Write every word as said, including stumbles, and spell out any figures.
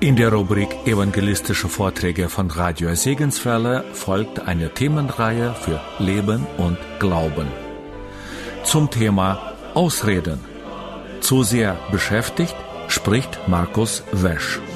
In der Rubrik Evangelistische Vorträge von Radio Segenswelle folgt eine Themenreihe für Leben und Glauben. Zum Thema Ausreden. Zu sehr beschäftigt spricht Markus Wesch.